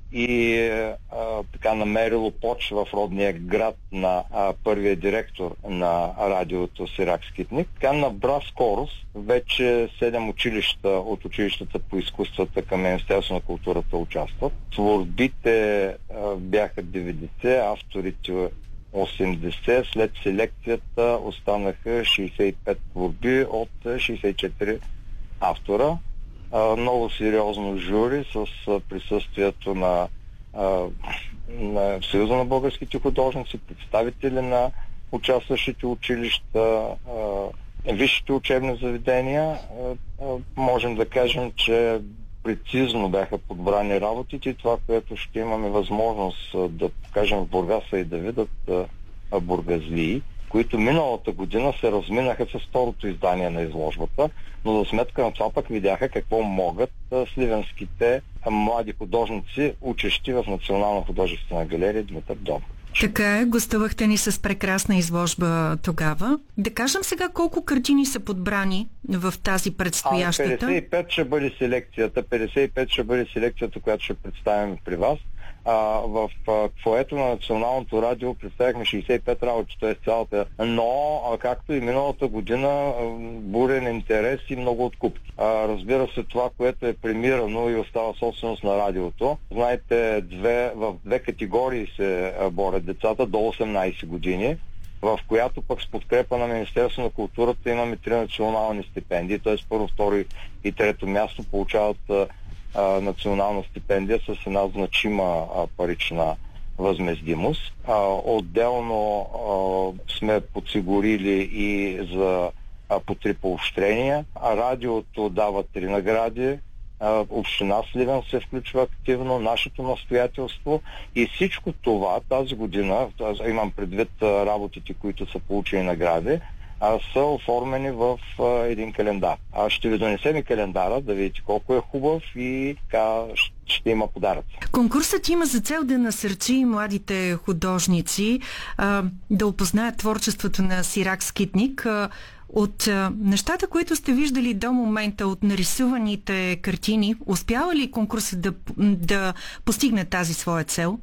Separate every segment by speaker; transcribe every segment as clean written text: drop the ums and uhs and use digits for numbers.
Speaker 1: и така намерило почва в родния град на първия директор на радиото Сирак Скитник. Така набра скорост. Вече 7 училища от училищата по изкуствата към Министерство на културата участват. Творбите бяха 90, авторите 80. След селекцията останаха 65 творби от 64 автора. Много сериозно жури с присъствието на Съюза на българските художници, представители на участващите училища, висшите учебни заведения. Можем да кажем, че прецизно бяха подбрани работите и това, което ще имаме възможност да покажем в Бургаса и да видят бургазлии, които миналата година се разминаха с второто издание на изложбата, но за сметка на това пък видяха какво могат сливенските млади художници, учещи в Национална художествена галерия Димитър Добрев.
Speaker 2: Така е, гостувахте ни с прекрасна изложба тогава. Да кажем сега колко картини са подбрани в тази предстоящата.
Speaker 1: 55 ще бъде селекцията. 55 ще бъде селекцията, която ще представим при вас. В фоето на Националното радио представихме 65 работи, т.е. цялата, но както и миналата година бурен интерес и много откупки. Разбира се, това, което е премирано и остава собственост на радиото. Знаете, в две категории се борят децата до 18 години, в която пък с подкрепа на Министерство на културата имаме 3 национални стипендии, т.е. първо, второ и трето място получават национална стипендия с една значима парична възмездимост. Отделно сме подсигурили и за по 3 поощрения. Радиото дава 3 награди. Община Сливен се включва активно, нашето настоятелство и всичко това тази година, имам предвид работите, които са получили награди, са оформени в един календар. Ще ви донесем и календара, да видите колко е хубав и така ще има подаръци.
Speaker 2: Конкурсът има за цел да насърчи младите художници да опознаят творчеството на Сирак Скитник. От нещата, които сте виждали до момента, от нарисуваните картини, успява ли конкурсът да постигне тази своя цел?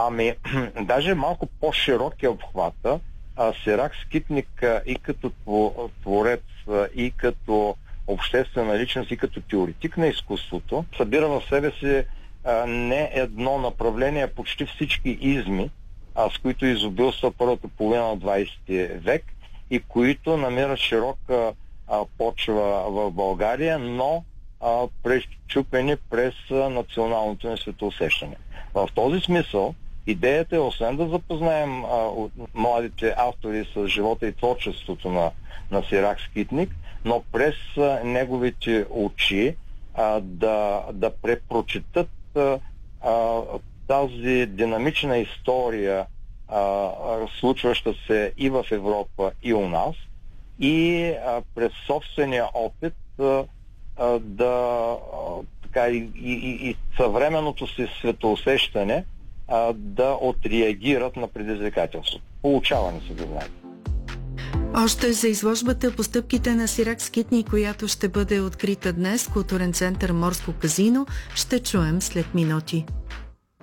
Speaker 1: Даже малко по-широк е обхвата. Сирак Скитник и като творец, и като обществена личност, и като теоретик на изкуството, събира в себе си не едно направление, почти всички изми, с които изобилства първата половина на 20 век и които намират широка почва в България, но пречупени през националното ни светоусещане. В този смисъл идеята е, освен да запознаем младите автори с живота и творчеството на Сирак Скитник, но през неговите очи да препрочитат тази динамична история, случваща се и в Европа, и у нас, и през собствения опит и съвременното си светоусещане да отреагират на предизвикателството. Получаване се знаете.
Speaker 2: Още за изложбата "Постъпките на Сирак Скитник", която ще бъде открита днес в Културен център "Морско казино", ще чуем след минути.